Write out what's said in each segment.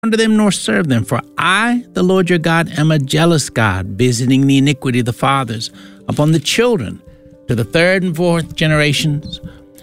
unto them nor serve them. For I, the Lord your God, am a jealous God, visiting the iniquity of the fathers upon the children, to the third and fourth generations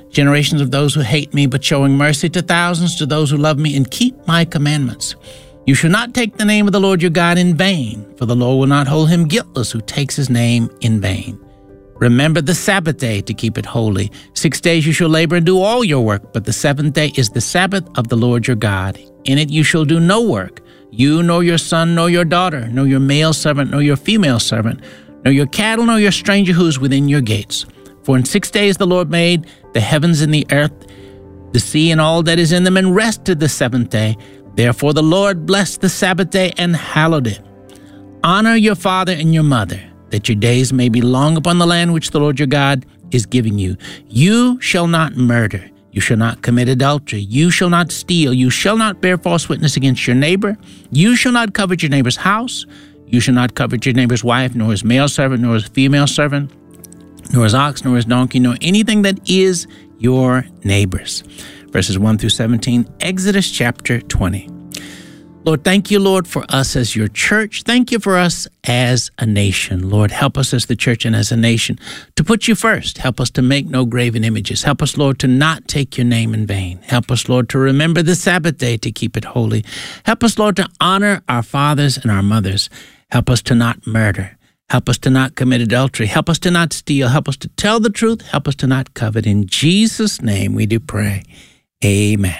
of those who hate me, but showing mercy to thousands, to those who love me and keep my commandments. You shall not take the name of the Lord your God in vain, for the Lord will not hold him guiltless who takes his name in vain. Remember the Sabbath day to keep it holy. 6 days you shall labor and do all your work, but the seventh day is the Sabbath of the Lord your God. In it you shall do no work, you nor your son nor your daughter, nor your male servant nor your female servant, nor your cattle nor your stranger who is within your gates. For in 6 days the Lord made the heavens and the earth, the sea and all that is in them, and rested the seventh day. Therefore the Lord blessed the Sabbath day and hallowed it. Honor your father and your mother, that your days may be long upon the land which the Lord your God is giving you. You shall not murder. You shall not commit adultery. You shall not steal. You shall not bear false witness against your neighbor. You shall not covet your neighbor's house. You shall not covet your neighbor's wife, nor his male servant, nor his female servant, nor his ox, nor his donkey, nor anything that is your neighbor's. Verses 1 through 17, Exodus chapter 20. Lord, thank you, Lord, for us as your church. Thank you for us as a nation. Lord, help us as the church and as a nation to put you first. Help us to make no graven images. Help us, Lord, to not take your name in vain. Help us, Lord, to remember the Sabbath day to keep it holy. Help us, Lord, to honor our fathers and our mothers. Help us to not murder. Help us to not commit adultery. Help us to not steal. Help us to tell the truth. Help us to not covet. In Jesus' name we do pray. Amen.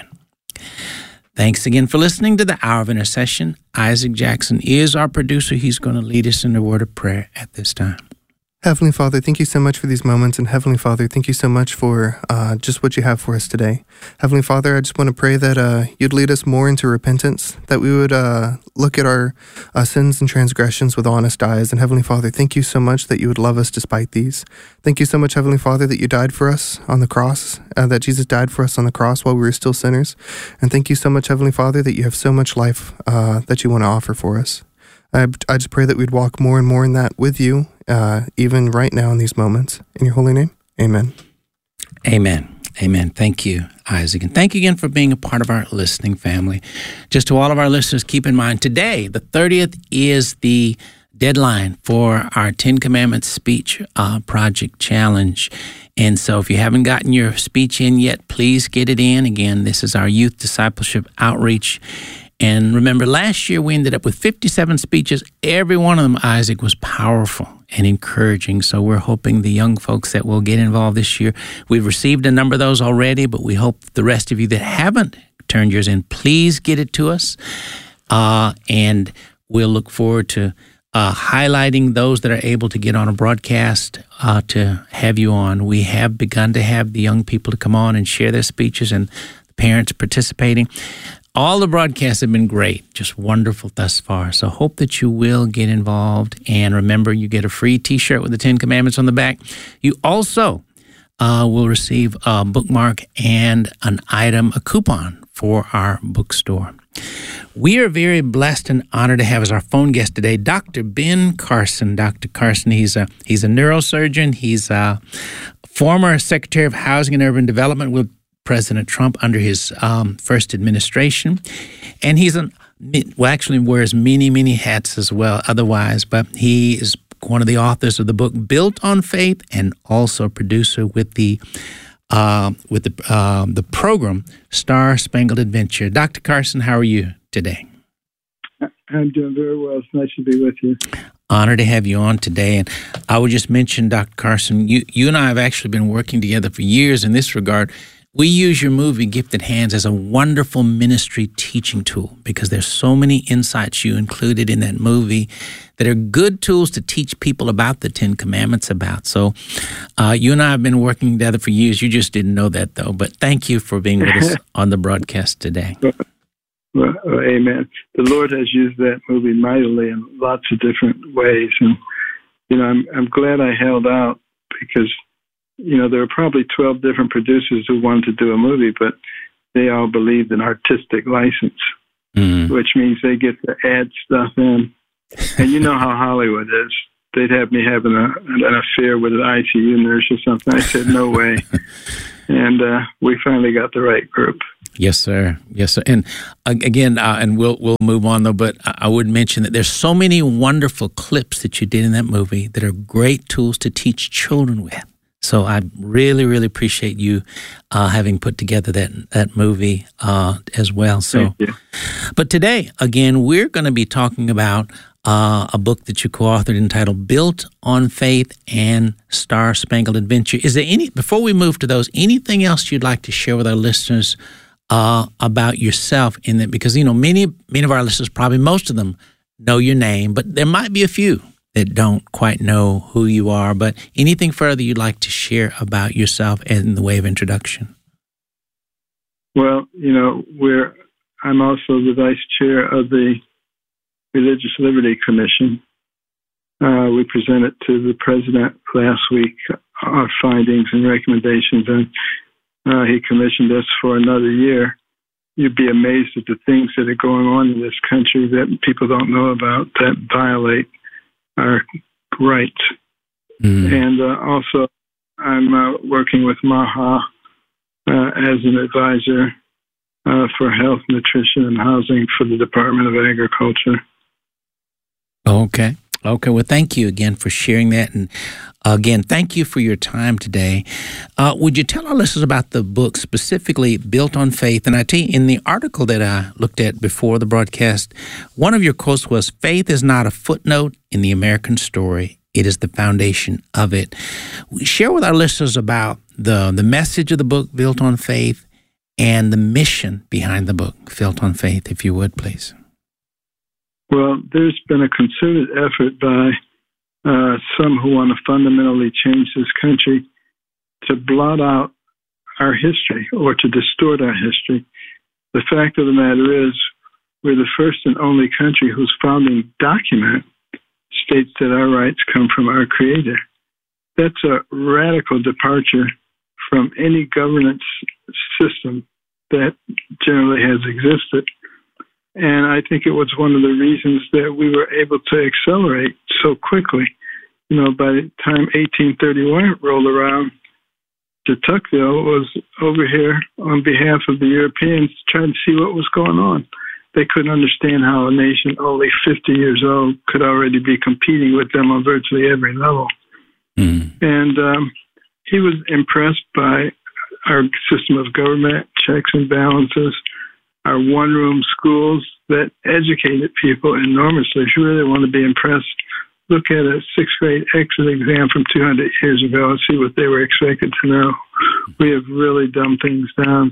Thanks again for listening to the Hour of Intercession. Isaac Jackson is our producer. He's going to lead us in a word of prayer at this time. Heavenly Father, thank you so much for these moments. And Heavenly Father, thank you so much for just what you have for us today. Heavenly Father, I just want to pray that you'd lead us more into repentance, that we would look at our sins and transgressions with honest eyes. And Heavenly Father, thank you so much that you would love us despite these. Thank you so much, Heavenly Father, that you died for us on the cross, that Jesus died for us on the cross while we were still sinners. And thank you so much, Heavenly Father, that you have so much life that you want to offer for us. I just pray that we'd walk more and more in that with you, even right now in these moments. In your holy name, amen. Amen. Amen. Thank you, Isaac. And thank you again for being a part of our listening family. Just to all of our listeners, keep in mind, today, the 30th, is the deadline for our 10 Commandments Speech Project Challenge. And so if you haven't gotten your speech in yet, please get it in. Again, this is our youth discipleship outreach. And remember, last year we ended up with 57 speeches. Every one of them, Isaac, was powerful and encouraging. So we're hoping the young folks that will get involved this year, we've received a number of those already, but we hope the rest of you that haven't turned yours in, please get it to us. And we'll look forward to highlighting those that are able to get on a broadcast to have you on. We have begun to have the young people to come on and share their speeches, and the parents participating. All the broadcasts have been great, just wonderful thus far. So hope that you will get involved. And remember, you get a free T-shirt with the 10 Commandments on the back. You also will receive a bookmark and an item, a coupon for our bookstore. We are very blessed and honored to have as our phone guest today Dr. Ben Carson. Dr. Carson, he's a neurosurgeon. He's a former Secretary of Housing and Urban Development with President Trump under his first administration. And he's actually wears many hats as well otherwise, but he is one of the authors of the book Built on Faith, and also a producer with the program Star Spangled Adventure. Dr. Carson, how are you today? I'm doing very well. It's nice to be with you. Honored to have you on today. And I would just mention, Dr. Carson, you and I have actually been working together for years in this regard. We use your movie, Gifted Hands, as a wonderful ministry teaching tool because there's so many insights you included in that movie that are good tools to teach people about the 10 Commandments about. So you and I have been working together for years. You just didn't know that, though. But thank you for being with us on the broadcast today. Well, amen. The Lord has used that movie mightily in lots of different ways. And, I'm glad I held out because there were probably 12 different producers who wanted to do a movie, but they all believed in artistic license, which means they get to add stuff in. And you know how Hollywood is. They'd have me having an affair with an ICU nurse or something. I said, no way. And we finally got the right group. Yes, sir. Yes, sir. And again, and we'll move on though. But I would mention that there's so many wonderful clips that you did in that movie that are great tools to teach children with. So I really, really appreciate you having put together that movie as well. So, thank you. But today, again, we're going to be talking about a book that you co-authored entitled "Built on Faith and Star Spangled Adventure." Is there before we move to those, anything else you'd like to share with our listeners about yourself in that? Because, many of our listeners, probably most of them, know your name, but there might be a few that don't quite know who you are. But anything further you'd like to share about yourself in the way of introduction? Well, I'm also the vice chair of the Religious Liberty Commission. We presented to the president last week our findings and recommendations, and he commissioned us for another year. You'd be amazed at the things that are going on in this country that people don't know about that violate our rights. And also, I'm working with MAHA as an advisor for health, nutrition, and housing for the Department of Agriculture. Okay. Well, thank you again for sharing that. And again, thank you for your time today. Would you tell our listeners about the book, specifically Built on Faith? And I tell you, in the article that I looked at before the broadcast, one of your quotes was, "Faith is not a footnote in the American story. It is the foundation of it." Share with our listeners about the message of the book, Built on Faith, and the mission behind the book, Built on Faith, if you would, please. Well, there's been a concerted effort by some who want to fundamentally change this country to blot out our history or to distort our history. The fact of the matter is, we're the first and only country whose founding document states that our rights come from our Creator. That's a radical departure from any governance system that generally has existed. And I think it was one of the reasons that we were able to accelerate so quickly. By the time 1831 rolled around, de Tocqueville was over here on behalf of the Europeans trying to see what was going on. They couldn't understand how a nation only 50 years old could already be competing with them on virtually every level. And he was impressed by our system of government, checks and balances, our one-room schools that educated people enormously. If you really want to be impressed, look at a sixth-grade exit exam from 200 years ago and see what they were expected to know. We have really dumbed things down.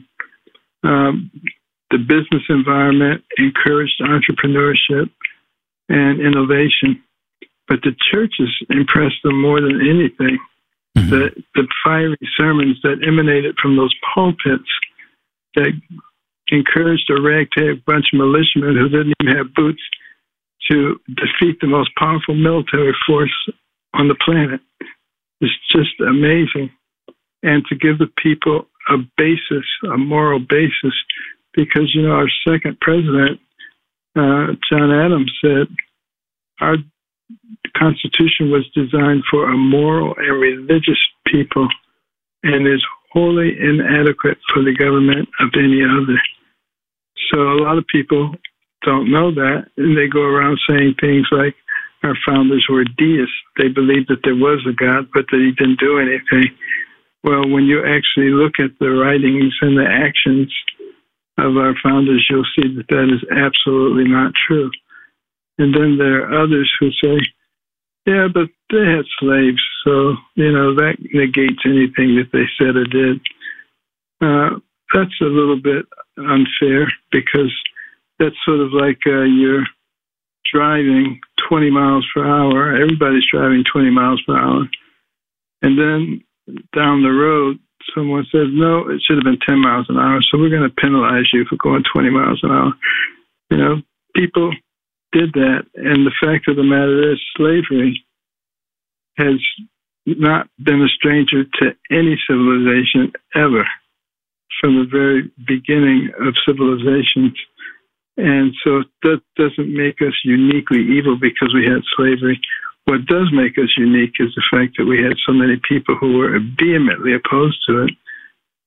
The business environment encouraged entrepreneurship and innovation, but the churches impressed them more than anything. The fiery sermons that emanated from those pulpits that encouraged a ragtag bunch of militiamen who didn't even have boots to defeat the most powerful military force on the planet. It's just amazing. And to give the people a basis, a moral basis, because, our second president, John Adams, said our Constitution was designed for a moral and religious people and is wholly inadequate for the government of any other. So a lot of people don't know that, and they go around saying things like our founders were deists. They believed that there was a God, but that he didn't do anything. Well, when you actually look at the writings and the actions of our founders, you'll see that that is absolutely not true. And then there are others who say, yeah, but they had slaves, so, that negates anything that they said or did. That's a little bit unfair, because that's sort of like you're driving 20 miles per hour. Everybody's driving 20 miles per hour. And then down the road, someone says, no, it should have been 10 miles an hour, so we're going to penalize you for going 20 miles an hour. People did that. And the fact of the matter is, slavery has not been a stranger to any civilization ever, from the very beginning of civilizations. And so that doesn't make us uniquely evil because we had slavery. What does make us unique is the fact that we had so many people who were vehemently opposed to it.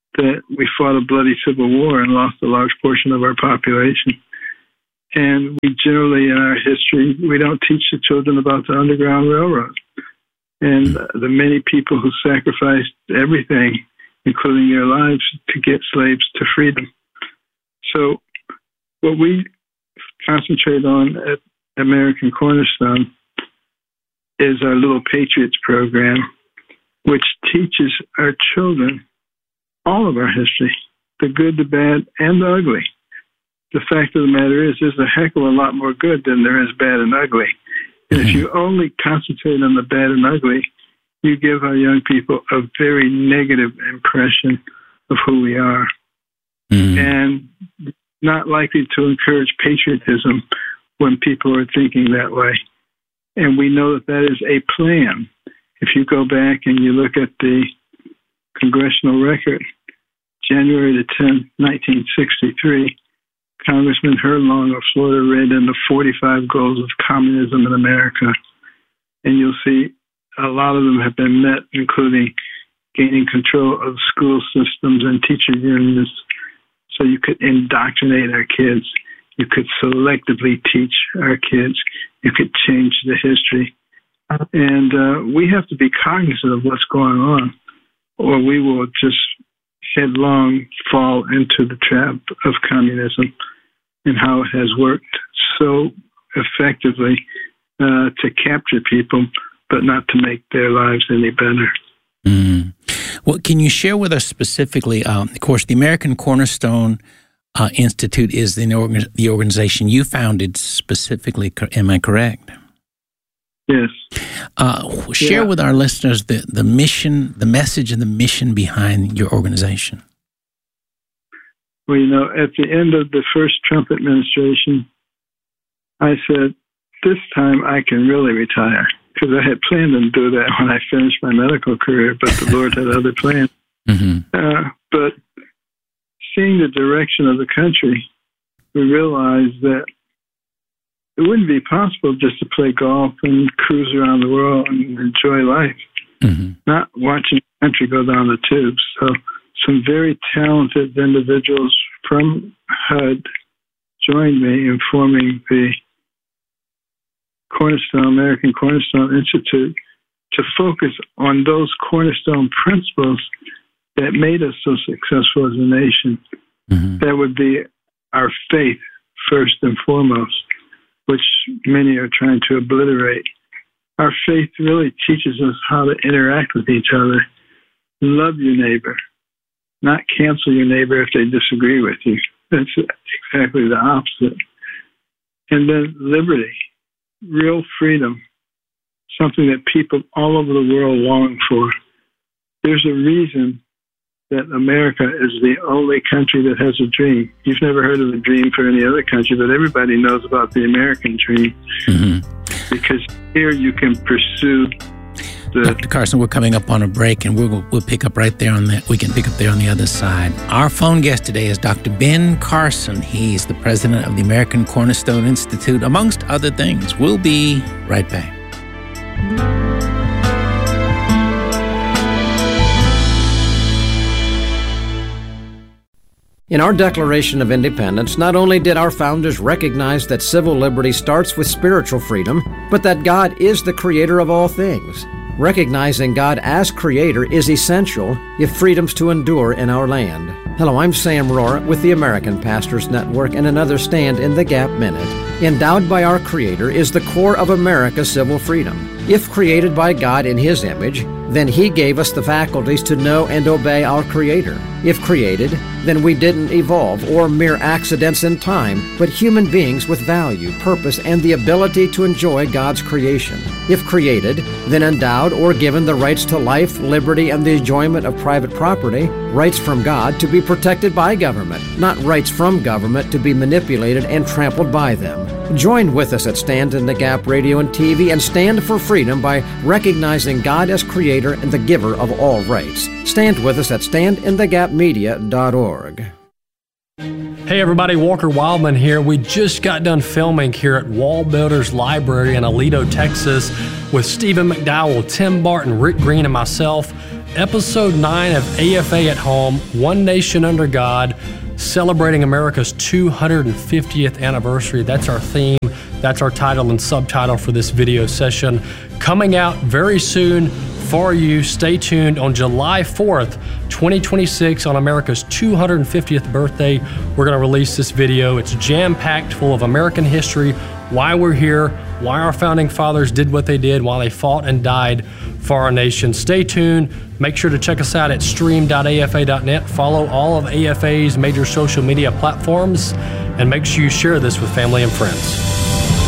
that we fought a bloody civil war and lost a large portion of our population. And we generally, in our history, we don't teach the children about the Underground Railroad and the many people who sacrificed everything, including their lives, to get slaves to freedom. So what we concentrate on at American Cornerstone is our Little Patriots program, which teaches our children all of our history, the good, the bad, and the ugly. The fact of the matter is, there's a heck of a lot more good than there is bad and ugly. And if you only concentrate on the bad and ugly, you give our young people a very negative impression of who we are. And not likely to encourage patriotism when people are thinking that way. And we know that that is a plan. If you go back and you look at the congressional record, January the 10th, 1963, Congressman Herlong of Florida read in the 45 goals of communism in America. And you'll see a lot of them have been met, including gaining control of school systems and teacher unions so you could indoctrinate our kids. You could selectively teach our kids. You could change the history. And we have to be cognizant of what's going on, or we will just headlong fall into the trap of communism and how it has worked so effectively to capture people, but not to make their lives any better. Well, can you share with us specifically, of course, the American Cornerstone Institute is the organization you founded specifically, am I correct? Yes. Share with our listeners the mission, the message and the mission behind your organization. Well, at the end of the first Trump administration, I said, this time I can really retire, because I had planned to do that when I finished my medical career, but the Lord had other plans. But seeing the direction of the country, we realized that it wouldn't be possible just to play golf and cruise around the world and enjoy life, not watching the country go down the tubes. So some very talented individuals from HUD joined me in forming the American Cornerstone Institute to focus on those cornerstone principles that made us so successful as a nation. That would be our faith first and foremost, which many are trying to obliterate. Our faith really teaches us how to interact with each other. Love your neighbor, not cancel your neighbor if they disagree with you. That's exactly the opposite. And then liberty, real freedom, something that people all over the world long for. There's a reason that America is the only country that has a dream. You've never heard of a dream for any other country, but everybody knows about the American dream. Because here you can pursue Dr. Carson, we're coming up on a break, and we'll pick up right there on that. We can pick up there on the other side. Our phone guest today is Dr. Ben Carson. He's the president of the American Cornerstone Institute, amongst other things. We'll be right back. In our Declaration of Independence, not only did our founders recognize that civil liberty starts with spiritual freedom, but that God is the creator of all things. Recognizing God as creator is essential if freedom's to endure in our land. Hello, I'm Sam Rohr with the American Pastors Network and another Stand in the Gap Minute. Endowed by our Creator is the core of America's civil freedom. If created by God in His image, then He gave us the faculties to know and obey our Creator. If created, then we didn't evolve or mere accidents in time, but human beings with value, purpose, and the ability to enjoy God's creation. If created, then endowed or given the rights to life, liberty, and the enjoyment of private property, rights from God to be protected by government, not rights from government to be manipulated and trampled by them. Join with us at Stand in the Gap Radio and TV and stand for freedom by recognizing God as creator and the giver of all rights. Stand with us at standinthegapmedia.org. Hey everybody, Walker Wildman here. We just got done filming here at Wall Builders Library in Aledo, Texas with Stephen McDowell, Tim Barton, Rick Green, and myself. Episode 9 of AFA at Home, One Nation Under God, celebrating America's 250th anniversary. That's our theme. That's our title and subtitle for this video session. Coming out very soon for you. Stay tuned on July 4th, 2026, on America's 250th birthday. We're going to release this video. It's jam-packed full of American history, why we're here, why our founding fathers did what they did, why they fought and died for our nation. Stay tuned. Make sure to check us out at stream.afa.net. Follow all of AFA's major social media platforms, and make sure you share this with family and friends.